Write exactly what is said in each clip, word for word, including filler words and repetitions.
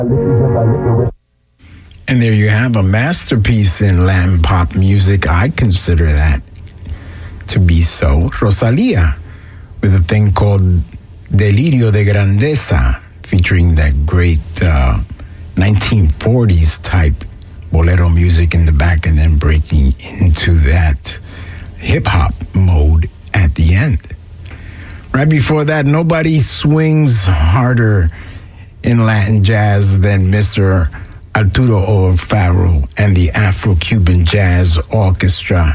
And there you have a masterpiece in Latin pop music. I consider that to be so. Rosalía, with a thing called Delirio de Grandeza, featuring that great uh, nineteen forties type bolero music in the back and then breaking into that hip-hop mode at the end. Right before that, nobody swings harder in Latin jazz than Mister Arturo O'Farrill and the Afro-Cuban Jazz Orchestra.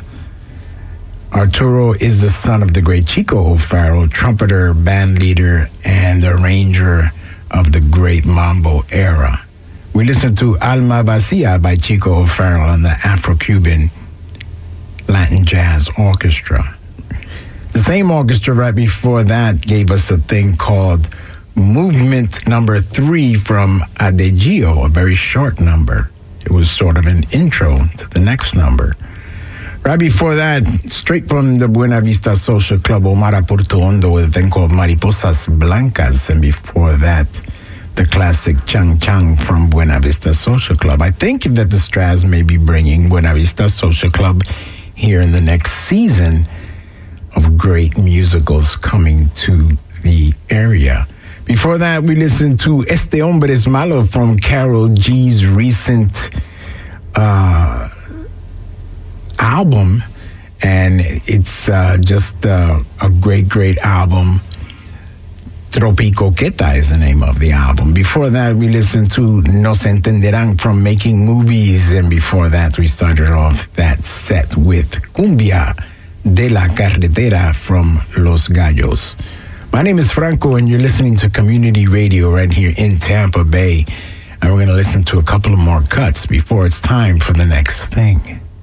Arturo is the son of the great Chico O'Farrill, trumpeter, band leader, and arranger of the great mambo era. We listened to Alma Vacía by Chico O'Farrill and the Afro-Cuban Latin Jazz Orchestra. The same orchestra right before that gave us a thing called Movement Number Three from Adagio, a very short number. It was sort of an intro to the next number. Right before that, straight from the Buena Vista Social Club, Omar Portuondo with a thing called Mariposas Blancas, and before that, the classic Chang Chang from Buena Vista Social Club. I think that the Straz may be bringing Buena Vista Social Club here in the next season of great musicals coming to the area. Before that, we listened to Este Hombre es Malo from Karol G's recent uh, album, and it's uh, just uh, a great, great album. Tropicoqueta is the name of the album. Before that, we listened to Nos Entenderán from Making Movies, and before that, we started off that set with Cumbia de la Carretera from Los Gallos. My name is Franco, and you're listening to Community Radio right here in Tampa Bay, and we're going to listen to a couple of more cuts before it's time for the next thing.